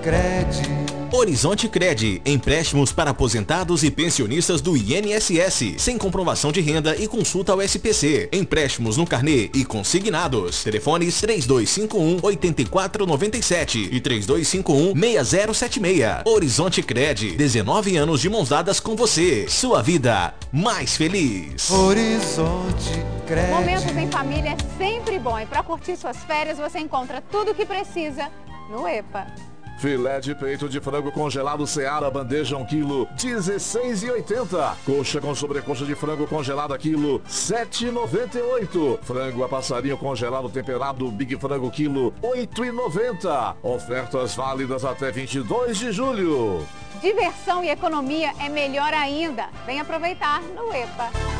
Cred. Horizonte Cred, empréstimos para aposentados e pensionistas do INSS, sem comprovação de renda e consulta ao SPC. Empréstimos no carnê e consignados. Telefones 3251-8497 e 3251-6076. Horizonte Cred, 19 anos de mãos dadas com você. Sua vida mais feliz. Horizonte Cred. Momentos em família é sempre bom e para curtir suas férias você encontra tudo o que precisa no EPA. Filé de peito de frango congelado Seara, bandeja 1 kg, R$16,80. Coxa com sobrecoxa de frango congelada quilo, R$7,98. Frango a passarinho congelado temperado Big Frango quilo, R$8,90. Ofertas válidas até 22 de julho. Diversão e economia é melhor ainda. Vem aproveitar no EPA.